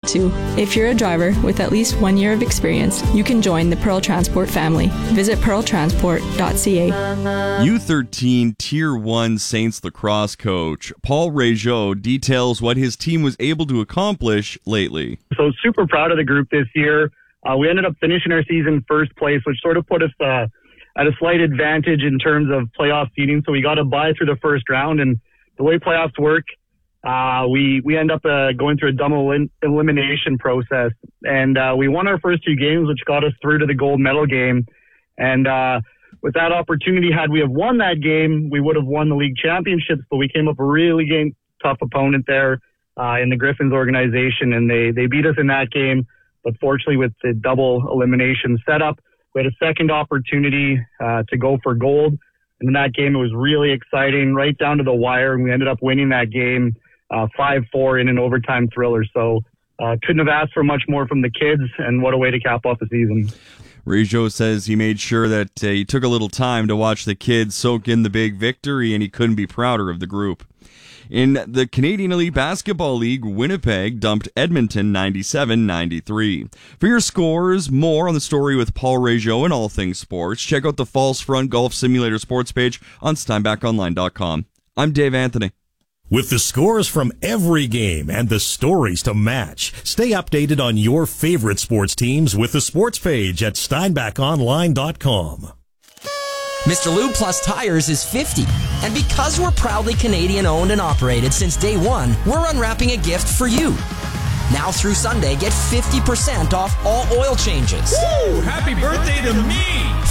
too. If you're a driver with at least 1 year of experience, you can join the Pearl Transport family. Visit pearltransport.ca. U13 Tier 1 Saints lacrosse coach Paul Régeau details what his team was able to accomplish lately. So super proud of the group this year. We ended up finishing our season first place, which sort of put us at a slight advantage in terms of playoff seeding. So we got a bye through the first round, and the way playoffs work, we end up going through a double elimination process, and we won our first 2 games, which got us through to the gold medal game. And with that opportunity, had we have won that game, we would have won the league championships, but we came up a really tough opponent there in the Griffins organization, and they beat us in that game. But fortunately, with the double elimination setup, we had a second opportunity to go for gold. And in that game, it was really exciting, right down to the wire, and we ended up winning that game 5-4 in an overtime thriller. So couldn't have asked for much more from the kids, and what a way to cap off the season. Régeau says he made sure that he took a little time to watch the kids soak in the big victory, and he couldn't be prouder of the group. In the Canadian Elite Basketball League, Winnipeg dumped Edmonton 97-93. For your scores, more on the story with Paul Régeau and all things sports, check out the False Front Golf Simulator sports page on SteinbachOnline.com. I'm Dave Anthony. With the scores from every game and the stories to match, stay updated on your favorite sports teams with the sports page at SteinbachOnline.com. Mr. Lube Plus Tires is 50. And because we're proudly Canadian owned and operated since day one, we're unwrapping a gift for you. Now through Sunday, get 50% off all oil changes. Woo! Happy birthday to me!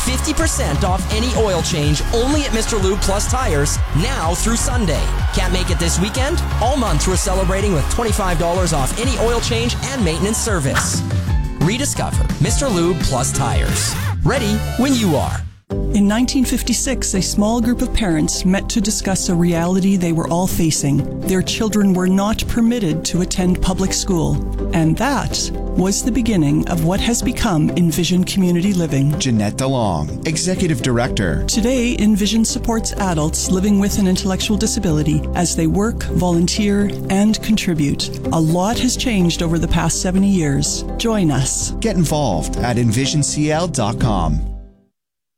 50% off any oil change only at Mr. Lube Plus Tires, now through Sunday. Can't make it this weekend? All month we're celebrating with $25 off any oil change and maintenance service. Rediscover Mr. Lube Plus Tires. Ready when you are. In 1956, a small group of parents met to discuss a reality they were all facing. Their children were not permitted to attend public school. And that was the beginning of what has become Envision Community Living. Jeanette DeLong, Executive Director. Today, Envision supports adults living with an intellectual disability as they work, volunteer, and contribute. A lot has changed over the past 70 years. Join us. Get involved at envisioncl.com.